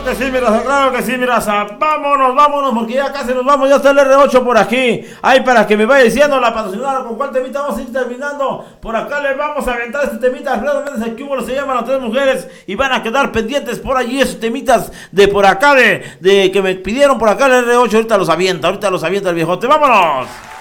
que sí, mi raza, claro que sí, mi raza. Vámonos, porque ya casi nos vamos. Ya está el R8 por aquí. Ahí para que me vaya diciendo la patrocinadora con cuál temita vamos a ir terminando. Por acá les vamos a aventar este temita. Alfredo Méndez, el Cúmulo se llaman las tres mujeres. Y van a quedar pendientes por allí esos temitas de por acá, de que me pidieron por acá el R8. Ahorita los avienta el viejote. ¡Vámonos!